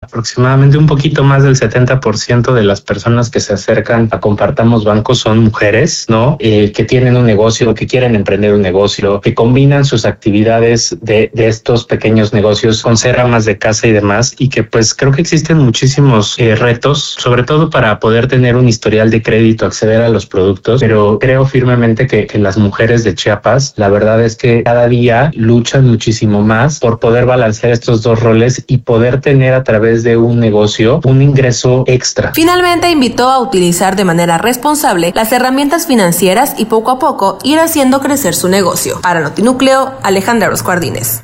aproximadamente un poquito más del 70% de las personas que se acercan a Compartamos Banco son mujeres, ¿no? Que tienen un negocio, que quieren emprender un negocio, que combinan sus actividades de estos pequeños negocios con ser amas de casa y demás, y que pues creo que existen muchísimos retos, sobre todo para poder tener un historial de crédito, acceder a los productos, pero creo firmemente que las mujeres de Chiapas, la verdad es que cada día luchan muchísimo más por poder balancear estos dos roles y poder tener a través de un negocio un ingreso extra. Finalmente invitó a utilizar de manera responsable las herramientas financieras y poco a poco ir haciendo crecer su negocio. Para Notinúcleo, Alejandra Orozco Ardínez.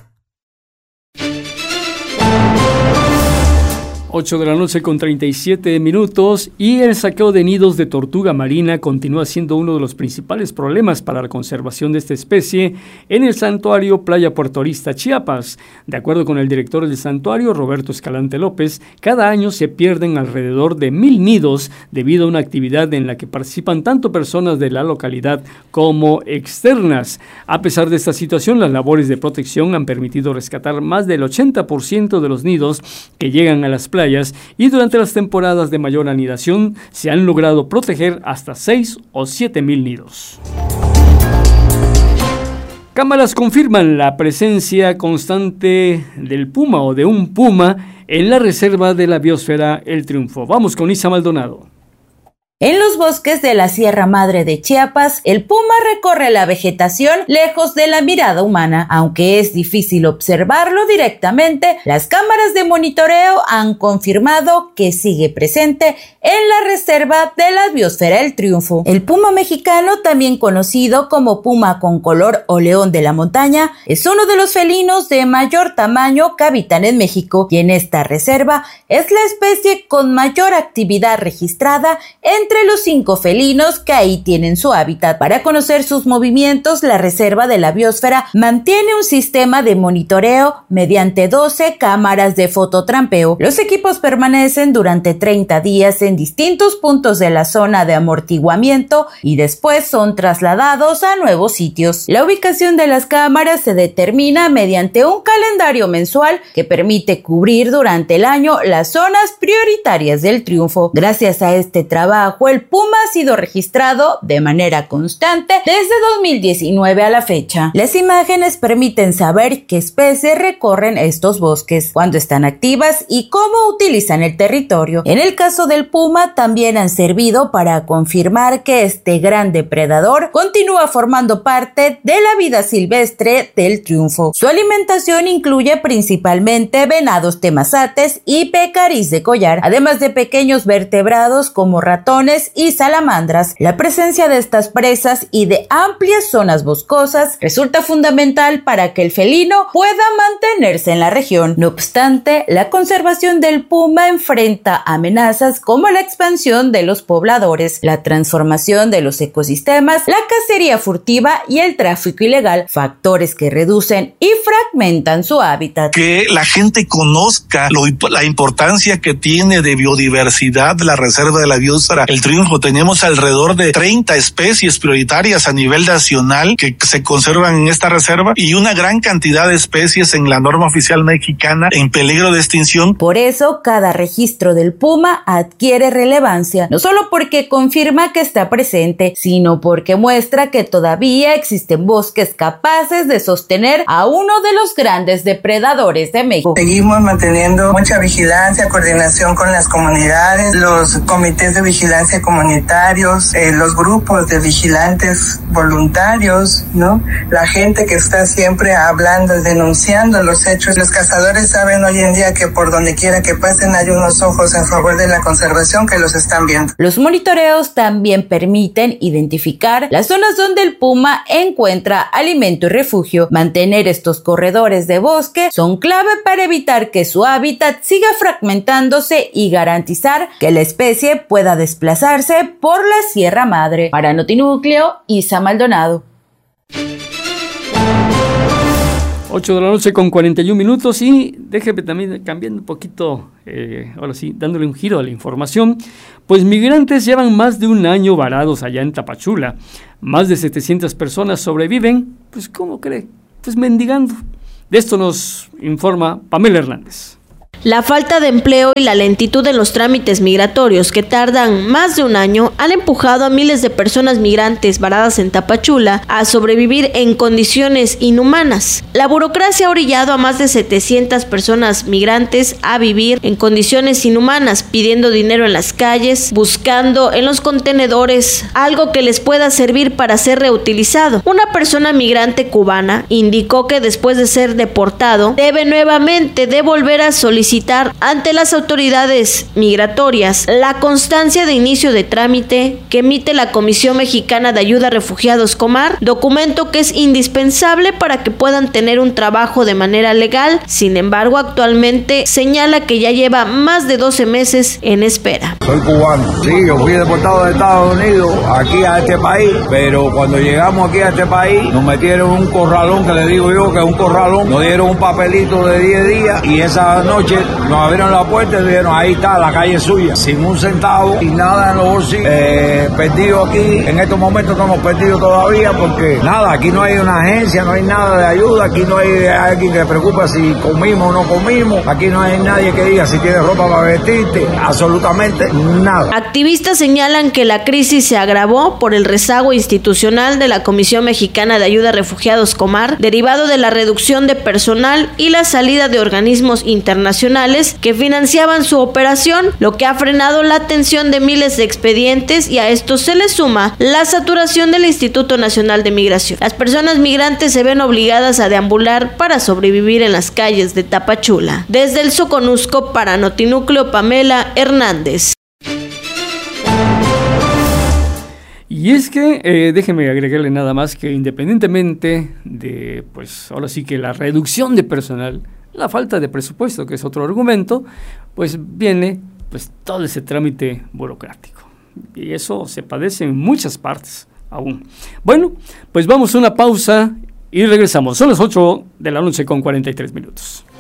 8 de la noche con 37 minutos y el saqueo de nidos de tortuga marina continúa siendo uno de los principales problemas para la conservación de esta especie en el santuario Playa Puerto Arista, Chiapas. De acuerdo con el director del santuario, Roberto Escalante López, cada año se pierden alrededor de 1,000 nidos debido a una actividad en la que participan tanto personas de la localidad como externas. A pesar de esta situación, las labores de protección han permitido rescatar más del 80% de los nidos que llegan a las playas y durante las temporadas de mayor anidación se han logrado proteger hasta 6 o 7,000 nidos. Cámaras confirman la presencia constante del puma o de un puma en la reserva de la biosfera El Triunfo. Vamos con Isa Maldonado. En los bosques de la Sierra Madre de Chiapas, el puma recorre la vegetación lejos de la mirada humana. Aunque es difícil observarlo directamente, las cámaras de monitoreo han confirmado que sigue presente en la reserva de la biosfera El Triunfo. El puma mexicano, también conocido como puma con color o león de la montaña, es uno de los felinos de mayor tamaño que habitan en México, y en esta reserva es la especie con mayor actividad registrada entre los 5 felinos que ahí tienen su hábitat. Para conocer sus movimientos, la reserva de la biosfera mantiene un sistema de monitoreo mediante 12 cámaras de fototrampeo. Los equipos permanecen durante 30 días en distintos puntos de la zona de amortiguamiento y después son trasladados a nuevos sitios. La ubicación de las cámaras se determina mediante un calendario mensual que permite cubrir durante el año las zonas prioritarias del Triunfo. Gracias a este trabajo, el puma ha sido registrado de manera constante desde 2019 a la fecha. Las imágenes permiten saber qué especies recorren estos bosques, cuándo están activas y cómo utilizan el territorio. En el caso del puma, también han servido para confirmar que este gran depredador continúa formando parte de la vida silvestre del Triunfo. Su alimentación incluye principalmente venados temazates y pecaríes de collar, además de pequeños vertebrados como ratones y salamandras. La presencia de estas presas y de amplias zonas boscosas resulta fundamental para que el felino pueda mantenerse en la región. No obstante, la conservación del puma enfrenta amenazas como la expansión de los pobladores, la transformación de los ecosistemas, la cacería furtiva y el tráfico ilegal, factores que reducen y fragmentan su hábitat. Que la gente conozca la importancia que tiene de biodiversidad la reserva de la biosfera El Triunfo. Tenemos alrededor de 30 especies prioritarias a nivel nacional que se conservan en esta reserva y una gran cantidad de especies en la norma oficial mexicana en peligro de extinción. Por eso, cada registro del puma adquiere relevancia, no solo porque confirma que está presente, sino porque muestra que todavía existen bosques capaces de sostener a uno de los grandes depredadores de México. Seguimos manteniendo mucha vigilancia, coordinación con las comunidades, los comités de vigilancia comunitarios, los grupos de vigilantes voluntarios, ¿no? La gente que está siempre hablando, denunciando los hechos. Los cazadores saben hoy en día que por donde quiera que pasen hay unos ojos en favor de la conservación que los están viendo. Los monitoreos también permiten identificar las zonas donde el puma encuentra alimento y refugio. Mantener estos corredores de bosque son clave para evitar que su hábitat siga fragmentándose y garantizar que la especie pueda desplazarse por la Sierra Madre. Para Notinúcleo, Isa Maldonado. 8 de la noche con 41 minutos y déjeme también cambiando un poquito, ahora sí, dándole un giro a la información, pues migrantes llevan más de un año varados allá en Tapachula. Más de 700 personas sobreviven, pues ¿cómo cree? Pues mendigando. De esto nos informa Pamela Hernández. La falta de empleo y la lentitud en los trámites migratorios que tardan más de un año han empujado a miles de personas migrantes varadas en Tapachula a sobrevivir en condiciones inhumanas. La burocracia ha orillado a más de 700 personas migrantes a vivir en condiciones inhumanas, pidiendo dinero en las calles, buscando en los contenedores algo que les pueda servir para ser reutilizado. Una persona migrante cubana indicó que después de ser deportado debe nuevamente de volver a solicitar ante las autoridades migratorias la constancia de inicio de trámite que emite la Comisión Mexicana de Ayuda a Refugiados Comar, documento que es indispensable para que puedan tener un trabajo de manera legal. Sin embargo, actualmente señala que ya lleva más de 12 meses en espera. Soy cubano, sí, yo fui deportado de Estados Unidos aquí a este país, pero cuando llegamos aquí a este país nos metieron un corralón, que le digo yo que es un corralón, nos dieron un papelito de 10 días y esa noche nos abrieron la puerta y dijeron, ahí está, la calle es suya, sin un centavo y nada en los bolsillos, perdido aquí, en estos momentos estamos perdidos todavía porque nada, aquí no hay una agencia, no hay nada de ayuda, aquí no hay alguien que se preocupa si comimos o no comimos, aquí no hay nadie que diga si tienes ropa para vestirte, absolutamente nada. Activistas señalan que la crisis se agravó por el rezago institucional de la Comisión Mexicana de Ayuda a Refugiados Comar, derivado de la reducción de personal y la salida de organismos internacionales que financiaban su operación, lo que ha frenado la atención de miles de expedientes, y a esto se le suma la saturación del Instituto Nacional de Migración. Las personas migrantes se ven obligadas a deambular para sobrevivir en las calles de Tapachula. Desde el Soconusco, para Notinúcleo, Pamela Hernández. Y es que, déjeme agregarle nada más que independientemente de, pues ahora sí que la reducción de personal, la falta de presupuesto, que es otro argumento, pues viene pues todo ese trámite burocrático. Y eso se padece en muchas partes aún. Bueno, pues vamos a una pausa y regresamos. Son las 8 de la noche con 43 minutos.